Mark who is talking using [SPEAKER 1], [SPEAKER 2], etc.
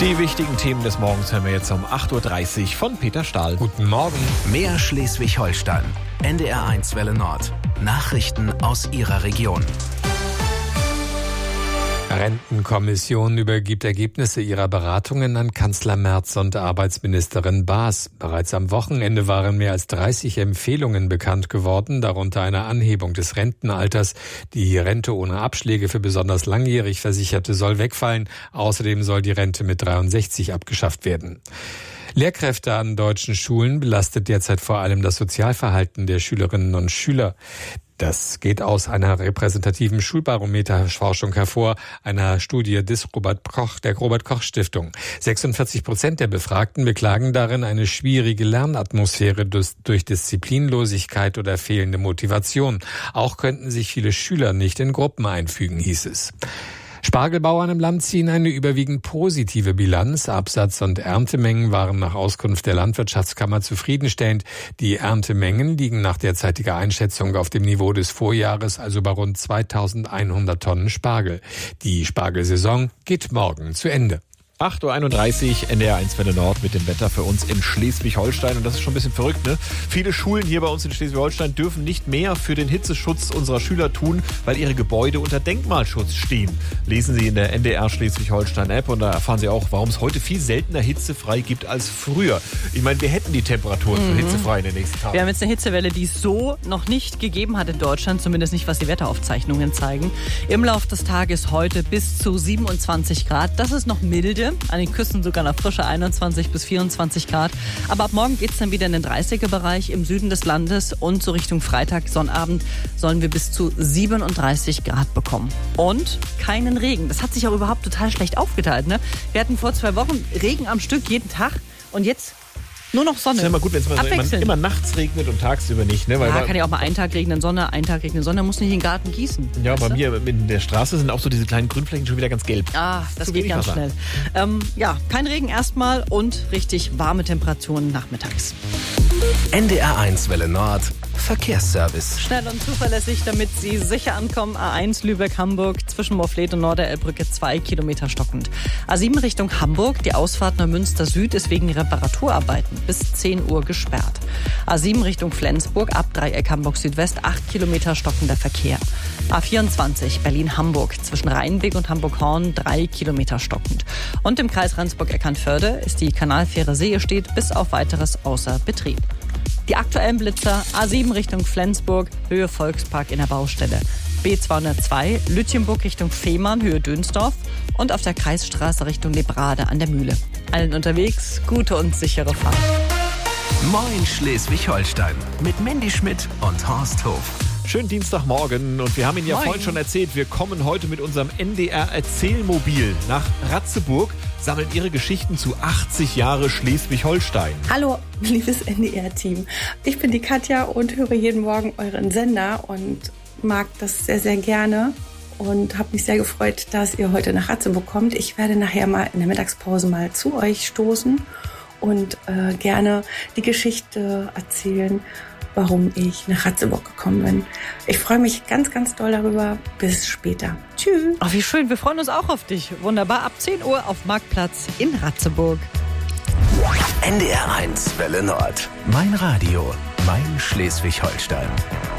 [SPEAKER 1] Die wichtigen Themen des Morgens hören wir jetzt um 8.30 Uhr von Peter Stahl.
[SPEAKER 2] Guten Morgen.
[SPEAKER 3] Mehr Schleswig-Holstein. NDR1 Welle Nord. Nachrichten aus Ihrer Region.
[SPEAKER 2] Rentenkommission übergibt Ergebnisse ihrer Beratungen an Kanzler Merz und Arbeitsministerin Baas. Bereits am Wochenende waren mehr als 30 Empfehlungen bekannt geworden, darunter eine Anhebung des Rentenalters. Die Rente ohne Abschläge für besonders langjährig Versicherte soll wegfallen. Außerdem soll die Rente mit 63 abgeschafft werden. Lehrkräfte an deutschen Schulen belastet derzeit vor allem das Sozialverhalten der Schülerinnen und Schüler. Das geht aus einer repräsentativen Schulbarometerforschung hervor, einer Studie der Robert-Koch-Stiftung. 46% der Befragten beklagen darin eine schwierige Lernatmosphäre durch Disziplinlosigkeit oder fehlende Motivation. Auch könnten sich viele Schüler nicht in Gruppen einfügen, hieß es. Spargelbauern im Land ziehen eine überwiegend positive Bilanz. Absatz- und Erntemengen waren nach Auskunft der Landwirtschaftskammer zufriedenstellend. Die Erntemengen liegen nach derzeitiger Einschätzung auf dem Niveau des Vorjahres, also bei rund 2100 Tonnen Spargel. Die Spargelsaison geht morgen zu Ende.
[SPEAKER 1] 8.31 Uhr, NDR1 Welle Nord mit dem Wetter für uns in Schleswig-Holstein. Und das ist schon ein bisschen verrückt, ne? Viele Schulen hier bei uns in Schleswig-Holstein dürfen nicht mehr für den Hitzeschutz unserer Schüler tun, weil ihre Gebäude unter Denkmalschutz stehen. Lesen Sie in der NDR Schleswig-Holstein-App und da erfahren Sie auch, warum es heute viel seltener hitzefrei gibt als früher. Ich meine, wir hätten die Temperaturen für hitzefrei in den nächsten Tagen.
[SPEAKER 4] Wir haben jetzt eine Hitzewelle, die es so noch nicht gegeben hat in Deutschland, zumindest nicht, was die Wetteraufzeichnungen zeigen. Im Laufe des Tages heute bis zu 27 Grad. Das ist noch milde. An den Küsten sogar noch frische 21 bis 24 Grad. Aber ab morgen geht es dann wieder in den 30er-Bereich im Süden des Landes und so Richtung Freitag, Sonnabend sollen wir bis zu 37 Grad bekommen. Und keinen Regen. Das hat sich auch überhaupt total schlecht aufgeteilt, ne? Wir hatten vor 2 Wochen Regen am Stück jeden Tag und jetzt nur noch Sonne.
[SPEAKER 1] Das ist immer gut, wenn es immer nachts regnet und tagsüber nicht. Ne?
[SPEAKER 4] Ja, kann ja auch mal einen Tag regnen, Sonne, einen Tag regnen, Sonne, muss nicht in den Garten gießen.
[SPEAKER 1] Ja, bei mir in der Straße sind auch so diese kleinen Grünflächen schon wieder ganz gelb.
[SPEAKER 4] Ah, das geht ganz schnell. Ja, kein Regen erstmal und richtig warme Temperaturen nachmittags.
[SPEAKER 3] NDR1 Welle Nord. Verkehrsservice.
[SPEAKER 4] Schnell und zuverlässig, damit Sie sicher ankommen. A1 Lübeck-Hamburg zwischen Morfleet und Norderelbbrücke 2 Kilometer stockend. A7 Richtung Hamburg, die Ausfahrt Neumünster Süd ist wegen Reparaturarbeiten bis 10 Uhr gesperrt. A7 Richtung Flensburg, ab Dreieck Hamburg Südwest 8 Kilometer stockender Verkehr. A24 Berlin-Hamburg zwischen Rheinweg und Hamburg-Horn 3 Kilometer stockend. Und im Kreis Rendsburg-Eckernförde ist die Kanalfähre Seestedt bis auf weiteres außer Betrieb. Die aktuellen Blitzer: A7 Richtung Flensburg, Höhe Volkspark in der Baustelle. B202 Lütjenburg Richtung Fehmarn, Höhe Dönsdorf. Und auf der Kreisstraße Richtung Lebrade an der Mühle. Allen unterwegs gute und sichere Fahrt.
[SPEAKER 3] Moin Schleswig-Holstein mit Mandy Schmidt und Horst Hof.
[SPEAKER 1] Schönen Dienstagmorgen und wir haben Ihnen ja vorhin schon erzählt, wir kommen heute mit unserem NDR-Erzählmobil nach Ratzeburg, sammeln Ihre Geschichten zu 80 Jahre Schleswig-Holstein.
[SPEAKER 5] Hallo, liebes NDR-Team. Ich bin die Katja und höre jeden Morgen euren Sender und mag das sehr, sehr gerne und habe mich sehr gefreut, dass ihr heute nach Ratzeburg kommt. Ich werde nachher mal in der Mittagspause mal zu euch stoßen und gerne die Geschichte erzählen, warum ich nach Ratzeburg gekommen bin. Ich freue mich ganz, ganz doll darüber. Bis später. Tschüss.
[SPEAKER 4] Oh, wie schön. Wir freuen uns auch auf dich. Wunderbar. Ab 10 Uhr auf Marktplatz in Ratzeburg.
[SPEAKER 3] NDR1 Welle Nord. Mein Radio. Mein Schleswig-Holstein.